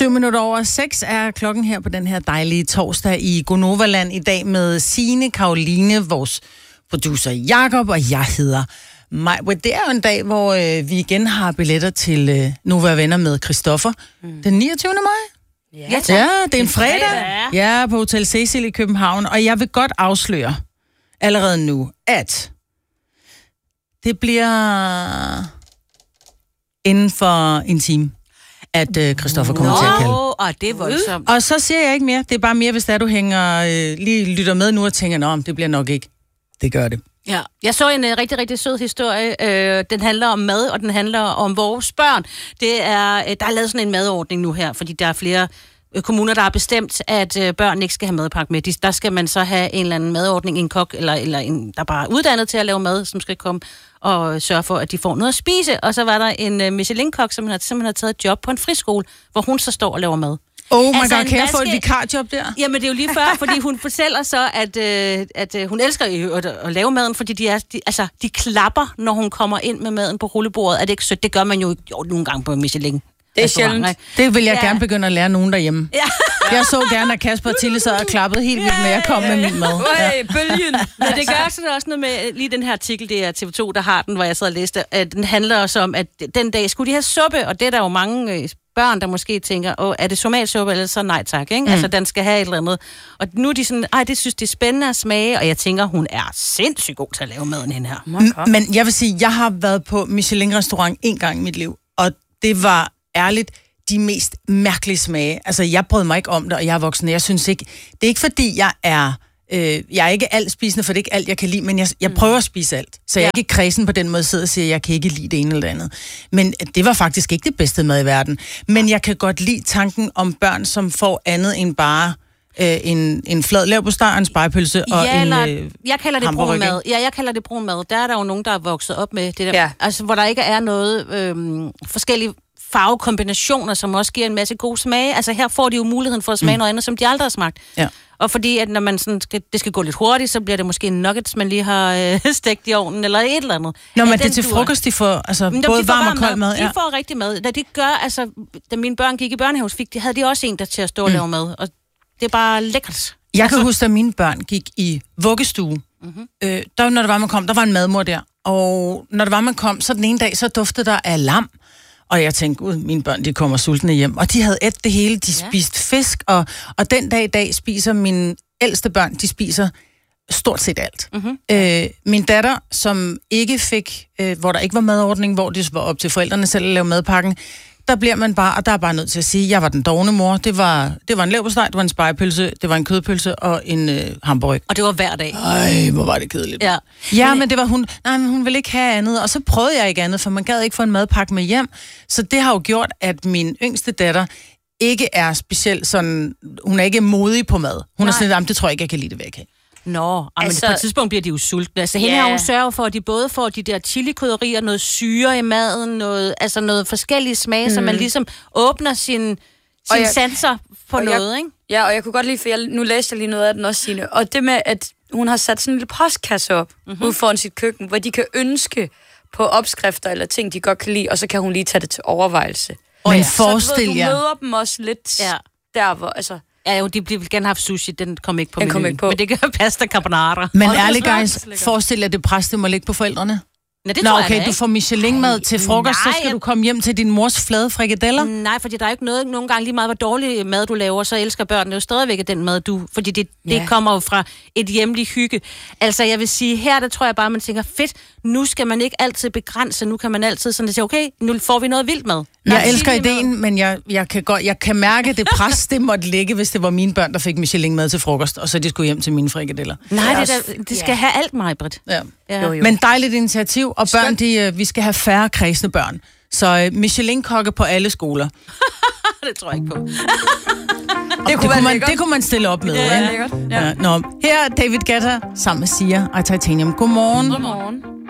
7:07 er klokken her på den her dejlige torsdag i Gonoverland i dag med Signe, Karoline, vores producer Jakob, og jeg hedder Maj. Det er jo en dag, hvor vi igen har billetter til Nova Venner med Christoffer. Den 29. maj? Ja, det er en fredag. Ja, på Hotel Cecil i København. Og jeg vil godt afsløre allerede nu, at det bliver inden for en time, at Christoffer kommer til at kalde. Det er voldsomt. Og så siger jeg ikke mere. Det er bare mere, hvis der du hænger, lige lytter med nu og tænker, nå, det bliver nok ikke. Det gør det. Ja, jeg så en rigtig, rigtig sød historie. Den handler om mad, og den handler om vores børn. Der er lavet sådan en madordning nu her, fordi der er flere kommuner, der har bestemt, at børn ikke skal have madpakke med. Der skal man så have en eller anden madordning, en kok, eller en, der bare er uddannet til at lave mad, som skal komme og sørge for, at de får noget at spise. Og så var der en Michelin-kok, som simpelthen har taget et job på en friskole, hvor hun så står og laver mad. Oh my god, kan jeg få et vikarjob der? Jamen, det er jo lige før, fordi hun fortæller så, at hun elsker at lave maden, fordi de klapper, når hun kommer ind med maden på rullebordet. Er det ikke sødt? Det gør man jo nogle gange på Michelin. Det er sjældent. Det vil jeg gerne begynde at lære nogen derhjemme. Ja. Jeg så gerne, at Kasper og Tille sad og klappede helt vildt, når jeg kom med min mad. Bølgen. Men det gør så også noget med, lige den her artikel, det er TV2, der har den, hvor jeg sad og læste, at den handler også om, at den dag skulle de have suppe, og det er der jo mange børn, der måske tænker, er det tomatsuppe, eller så nej tak, ikke? Altså, den skal have et eller andet. Og nu er de sådan, det synes det er spændende at smage, og jeg tænker, hun er sindssygt god til at lave maden hende her. Men jeg vil sige, jeg har været på Michelin-restaurant en gang i mit liv, og det var ærligt de mest mærkelige smage. Altså, jeg brød mig ikke om det, og jeg er voksen. Jeg synes ikke, det er ikke fordi, jeg er ikke alt spisende, for det er ikke alt, jeg kan lide, men jeg prøver at spise alt. Så jeg er ikke kredsen på den måde, sidder og siger, jeg kan ikke lide det ene eller andet. Men det var faktisk ikke det bedste mad i verden. Men jeg kan godt lide tanken om børn, som får andet end bare en flad leverpostej, en spegepølse og jeg kalder det brun mad. Ja, jeg kalder det brun mad. Der er der jo nogen, der er vokset op med det der. Altså, hvor der ikke er noget forskellige farvekombinationer, som også giver en masse god smage. Altså her får de jo muligheden for at smage noget andet, som de aldrig har smagt. Ja. Og fordi at når man sådan det skal gå lidt hurtigt, så bliver det måske en nuggets, man lige har stegt i ovnen, eller et eller andet. Nå, men det er til frokost, de får både varm og kold mad. De får rigtig mad. Da mine børn gik i børnehave, havde de også en, der til at stå og lave mad. Og det er bare lækkert. Jeg kan huske, at mine børn gik i vuggestue. Der, når det var, man kom, der var en madmor der. Og når det var, man kom, så den ene dag, så duftede der af lam. Og jeg tænkte, mine børn, de kommer sultne hjem. Og de havde ædt det hele. De spiste fisk. Og den dag i dag spiser mine ældste børn, de spiser stort set alt. Min datter, som ikke fik, hvor der ikke var madordning, hvor det var op til forældrene selv at lave madpakken, der bliver man bare, og der er bare nødt til at sige, jeg var den dovne mor. Det var en leverpostej, det var en spegepølse, det var en kødpølse og en hamburg. Og det var hver dag. Ej, hvor var det kedeligt. Ja, men det var hun. Nej, men hun ville ikke have andet. Og så prøvede jeg ikke andet, for man gad ikke få en madpakke med hjem. Så det har jo gjort, at min yngste datter ikke er specielt sådan, hun er ikke modig på mad. Hun er sådan lidt, det tror jeg ikke, jeg kan lide det væk. Men på et tidspunkt bliver de jo sultne. Altså hende har hun sørget for, at de både får de der chili-krydderier, noget syre i maden, noget forskellige smage, så man ligesom åbner sin sanser for noget, ikke? Ja, og jeg kunne godt lide, for nu læste jeg lige noget af den også, Signe. Og det med, at hun har sat sådan en lille postkasse op ude foran sit køkken, hvor de kan ønske på opskrifter eller ting, de godt kan lide, og så kan hun lige tage det til overvejelse. Men forestil jer. Så du møder dem også lidt der, hvor altså... Ja, jo, de ville gerne have sushi, den kom ikke på menuen. Men det kan pasta carbonara. Men ærligt, guys, forestil jer, det pres, det må ligge på forældrene. Nej, det tror jeg okay, du får Michelin-mad til frokost, så skal du komme hjem til din mors flade frikadeller? Nej, fordi der er ikke nogle gange lige meget, hvor dårlig mad du laver, så elsker børnene jo stadigvæk den mad, fordi det kommer jo fra et hjemlig hygge. Altså, jeg vil sige, her der tror jeg bare, man tænker, fedt, nu skal man ikke altid begrænse, nu kan man altid sådan sige, okay, nu får vi noget vildt mad. Jeg elsker ideen, men jeg kan mærke det pres, det måtte ligge, hvis det var mine børn, der fik Michelin-mad til frokost, og så de skulle hjem til mine frikadeller. Nej, det skal have alt, Maj-Britt. Ja. Jo. Men dejligt initiativ, og børn, vi skal have færre kredsende børn. Så Michelin-kokke på alle skoler. Det tror jeg ikke på. Det kunne man stille op med. Det er lækkert. Ja. Her er David Guetta sammen med Sia og Titanium. Godmorgen. Godmorgen.